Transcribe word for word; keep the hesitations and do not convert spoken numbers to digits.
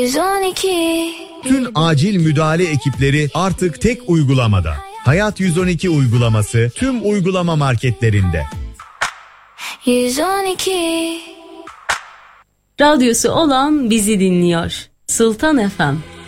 yüz on iki. Tüm acil müdahale ekipleri artık tek uygulamada. Hayat yüz on iki uygulaması tüm uygulama marketlerinde. yüz on iki. Radyosu olan bizi dinliyor. Sultan F M.